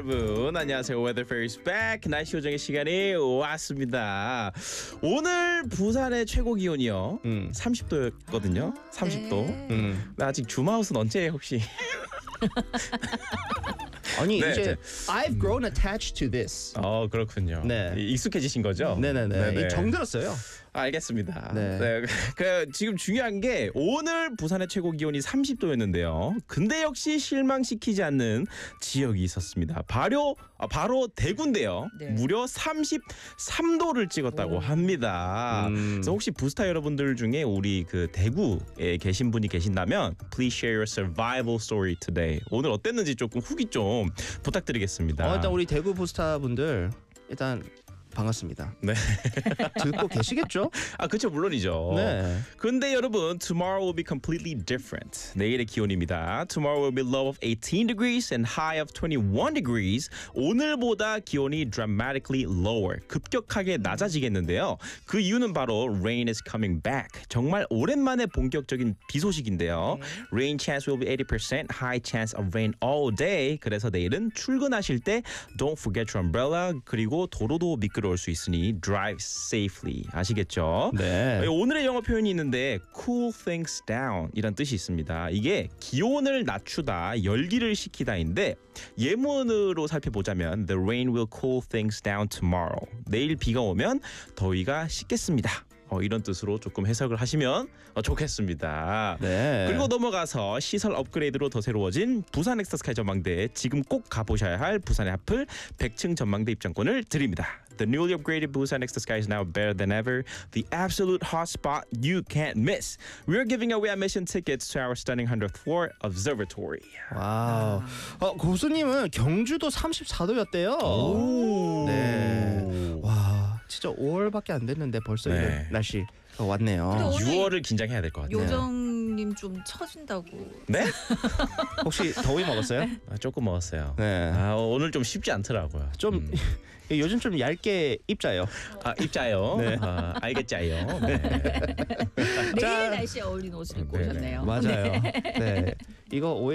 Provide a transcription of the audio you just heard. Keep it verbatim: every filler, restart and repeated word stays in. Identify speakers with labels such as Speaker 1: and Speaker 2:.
Speaker 1: 여러분 안녕하세요. Weather Fairy's back. 날씨 요정의 시간이 왔습니다. 오늘 부산의 최고 기온이요
Speaker 2: 음.
Speaker 1: 삼십 도였거든요. 삼십 도.
Speaker 3: 네.
Speaker 2: 음.
Speaker 1: 나 아직 줌아웃은 언제 혹시?
Speaker 2: 아니
Speaker 1: 네,
Speaker 2: 이제
Speaker 1: 네.
Speaker 2: I've grown attached to this.
Speaker 1: 어 그렇군요.
Speaker 2: 네.
Speaker 1: 익숙해지신 거죠?
Speaker 2: 네네네.
Speaker 1: 네네.
Speaker 2: 이 정들었어요.
Speaker 1: 알겠습니다.
Speaker 2: 네.
Speaker 1: 네. 그 지금 중요한 게 오늘 부산의 최고 기온이 삼십 도였는데요. 근데 역시 실망시키지 않는 지역이 있었습니다. 바로 아, 바로 대구인데요.
Speaker 3: 네.
Speaker 1: 무려 삼십삼 도를 찍었다고
Speaker 3: 오.
Speaker 1: 합니다.
Speaker 2: 음.
Speaker 1: 그래서 혹시 부스타 여러분들 중에 우리 그 대구에 계신 분이 계신다면 please share your survival story today. 오늘 어땠는지 조금 후기 좀 부탁드리겠습니다.
Speaker 2: 어, 일단 우리 대구 부스타 분들 일단 반갑습니다.
Speaker 1: 네.
Speaker 2: 듣고 계시겠죠?
Speaker 1: 아 그렇죠 물론이죠.
Speaker 2: 네.
Speaker 1: 근데 여러분, tomorrow will be completely different. 내일의 기온입니다. Tomorrow will be low of eighteen degrees and high of twenty-one degrees. 오늘보다 기온이 dramatically lower, 급격하게 낮아지겠는데요. 그 이유는 바로 rain is coming back. 정말 오랜만에 본격적인 비 소식인데요. Rain chance will be eighty percent, high chance of rain all day. 그래서 내일은 출근하실 때 don't forget your umbrella. 그리고 도로도 미끄러울 수 있으니 drive safely. 아시겠죠?
Speaker 2: 네.
Speaker 1: 오늘의 영어 표현이 있는데 cool things down 이란 뜻이 있습니다. 이게 기온을 낮추다, 열기를 식히다인데 예문으로 살펴보자면 the rain will cool things down tomorrow. 내일 비가 오면 더위가 식겠습니다. 어, 이런 뜻으로 조금 해석을 하시면 어, 좋겠습니다.
Speaker 2: 네.
Speaker 1: 그리고 넘어가서 시설 업그레이드로 더 새로워진 부산 엑스스카이 전망대에 지금 꼭 가보셔야 할 부산의 하플 백 층 전망대 입장권을 드립니다. The newly upgraded Busan Extra Sky is now better than ever. The absolute hot spot you can't miss. We are giving away admission tickets to our stunning hundredth floor observatory.
Speaker 2: 와우. 어, 고수님은 경주도 삼십사 도였대요. 네. 와, 진짜 오월밖에 안 됐는데 벌써
Speaker 1: 네.
Speaker 2: 이런 날씨가 왔네요.
Speaker 3: 근데 오늘
Speaker 1: 유월을 긴장해야 될 것 같아요.
Speaker 3: 요정님 좀 처진다고.
Speaker 1: 네?
Speaker 2: 혹시 더위 먹었어요?
Speaker 1: 아, 조금 먹었어요.
Speaker 2: 네.
Speaker 1: 아, 오늘 좀 쉽지 않더라고요.
Speaker 2: 좀
Speaker 1: 음.
Speaker 2: 요즘 좀 얇게 입자요.
Speaker 1: 아, 입자요.
Speaker 2: 네.
Speaker 1: 아, 알겠자요. 네.
Speaker 3: 내일 날씨에 어울리는 옷을 입고
Speaker 1: 네, 네.
Speaker 3: 오셨네요.
Speaker 2: 맞아요. 네. 이거 오해